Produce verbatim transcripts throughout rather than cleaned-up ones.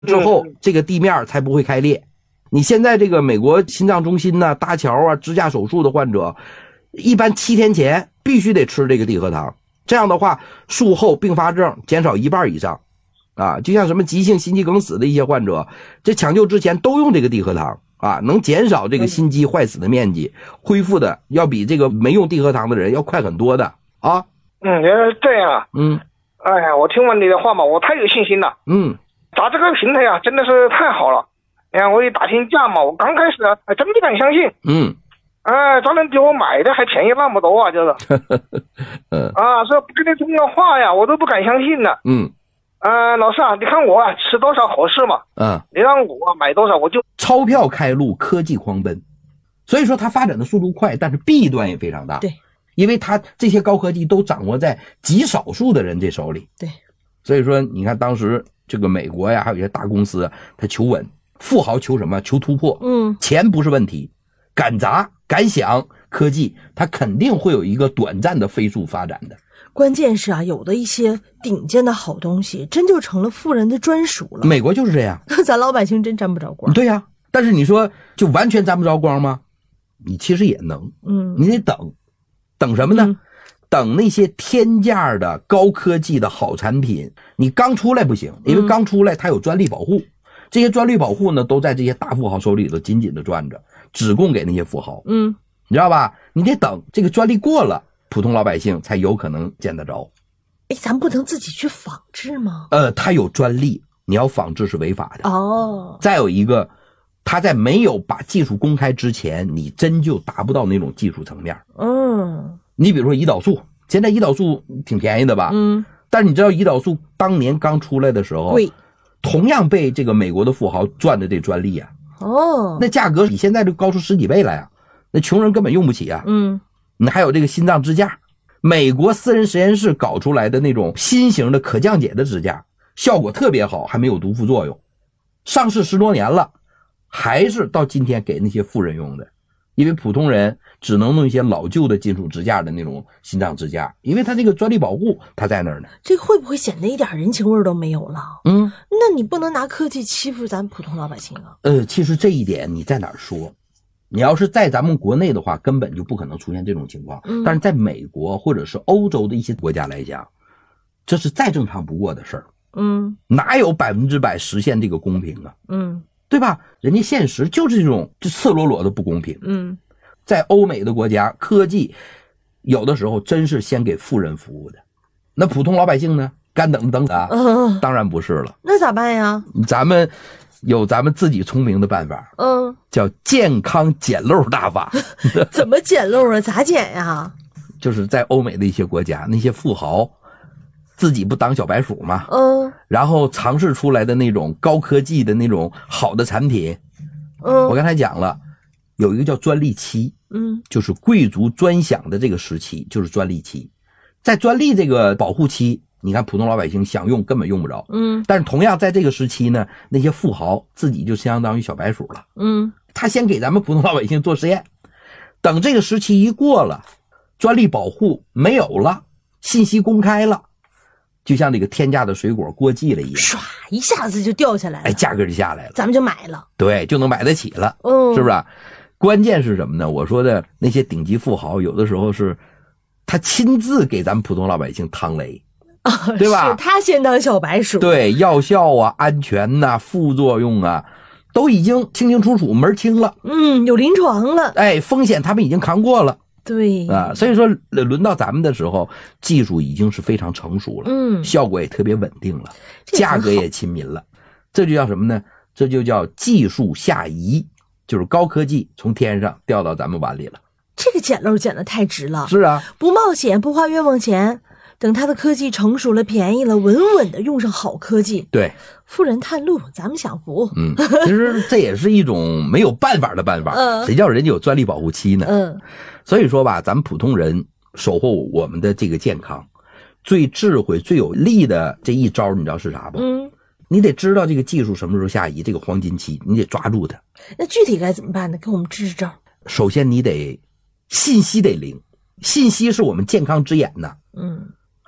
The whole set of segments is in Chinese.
之后，嗯、这个地面才不会开裂。你现在这个美国心脏中心呢、搭桥啊、支架手术的患者，一般七天前必须得吃这个地核糖，这样的话，术后并发症减少一半以上。啊，就像什么急性心肌梗死的一些患者，这抢救之前都用这个地核糖啊，能减少这个心肌坏死的面积，恢复的要比这个没用地核糖的人要快很多的啊。 嗯，原来是这样啊。 嗯， 哎呀，我听完你的话嘛，我太有信心了。 嗯， 打这个平台啊，真的是太好了。哎呀，我一打听价嘛，我刚开始啊，还真不敢相信。 嗯， 哎，咱们比我买的还便宜那么多啊，就是。 嗯啊，说跟你通个话呀，我都不敢相信呢。 嗯。 呃，老师啊，你看我啊，吃多少合适嘛？ 嗯， 你让我、啊、买多少，我就钞票开路，科技狂奔。所以说它发展的速度快，但是弊端也非常大。 对， 因为它这些高科技都掌握在极少数的人这手里。 对， 所以说你看当时这个美国呀，还有一些大公司，它求稳，富豪求什么？求突破。 嗯， 钱不是问题，敢砸敢想科技，它肯定会有一个短暂的飞速发展的。 关键是啊，有的一些顶尖的好东西，真就成了富人的专属了。 美国就是这样， 咱老百姓真沾不着光。 对呀、啊，但是你说就完全沾不着光吗？你其实也能， 嗯， 你得等，等什么呢？ 嗯、 等那些天价的高科技的好产品，你刚出来不行，因为刚出来它有专利保护，嗯、这些专利保护呢都在这些大富豪手里头紧紧的攥着，只供给那些富豪。 嗯， 你知道吧？你得等这个专利过了。普通老百姓才有可能见得着。 哎，咱不能自己去仿制吗？ 呃，它有专利，你要仿制是违法的。 哦。 再有一个，它在没有把技术公开之前，你真就达不到那种技术层面。 嗯。 你比如说胰岛素，现在胰岛素挺便宜的吧？ 嗯。 但是你知道胰岛素当年刚出来的时候， 贵， 同样被这个美国的富豪赚的这专利啊。 哦。 那价格比现在就高出十几倍来啊！那穷人根本用不起啊。 嗯。 你还有这个心脏支架，美国私人实验室搞出来的那种新型的可降解的支架，效果特别好，还没有毒副作用，上市十多年了，还是到今天给那些富人用的，因为普通人只能弄一些老旧的金属支架的那种心脏支架，因为它这个专利保护它在那儿呢。 这个会不会显得一点人情味都没有了？ 嗯， 那你不能拿科技欺负咱普通老百姓啊。 呃，其实这一点你在哪儿说？你要是在咱们国内的话，根本就不可能出现这种情况。 嗯， 但是在美国或者是欧洲的一些国家来讲，这是再正常不过的事儿。 嗯， 哪有百分之百实现这个公平啊？ 嗯， 对吧？人家现实就是这种就赤裸裸的不公平。 嗯， 在欧美的国家，科技有的时候真是先给富人服务的，那普通老百姓呢？干等等啊？ 嗯， 当然不是了。 那咋办呀？ 咱们有咱们自己聪明的办法。 嗯， 叫健康捡漏大法。 怎么捡漏啊？咋捡呀？ 就是在欧美的一些国家，那些富豪自己不当小白鼠吗？ 嗯， 然后尝试出来的那种高科技的那种好的产品， 嗯， 我刚才讲了，有一个叫专利期， 嗯， 就是贵族专享的这个时期，就是专利期。在专利这个保护期，你看普通老百姓想用根本用不着。 嗯， 但是同样在这个时期呢，那些富豪自己就相当于小白鼠了。 嗯， 他先给咱们普通老百姓做实验，等这个时期一过了，专利保护没有了，信息公开了，就像这个天价的水果过季了一样， 唰一下子就掉下来了， 哎，价格就下来了， 咱们就买了， 对，就能买得起了。 嗯， 是不是？关键是什么呢？我说的那些顶级富豪，有的时候是他亲自给咱们普通老百姓趟雷， 啊， 对吧？ 是他先当小白鼠， 对，药效啊、安全呐、啊、副作用啊，都已经清清楚楚门清了。 嗯，有临床了， 哎，风险他们已经扛过了。 对啊，所以说轮到咱们的时候，技术已经是非常成熟了， 嗯， 效果也特别稳定了，价格也亲民了，这就叫什么呢？这就叫技术下移，就是高科技从天上掉到咱们碗里了。 这个捡漏捡得太值了。 是啊， 不冒险不花冤枉钱，等他的科技成熟了便宜了，稳稳的用上好科技， 对， 富人探路，咱们享福。 嗯，其实这也是一种没有办法的办法， 嗯， 谁叫人家有专利保护期呢？ 嗯， 所以说吧，咱们普通人守护我们的这个健康，最智慧最有力的这一招，你知道是啥不？ 嗯， 你得知道这个技术什么时候下移，这个黄金期你得抓住它。 那具体该怎么办呢？给我们支支招。 首先你得信息得灵，信息是我们健康之眼呐。 嗯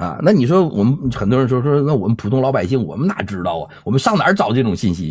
啊，那你说我们很多人说说，那我们普通老百姓我们哪知道啊？我们上哪儿找这种信息？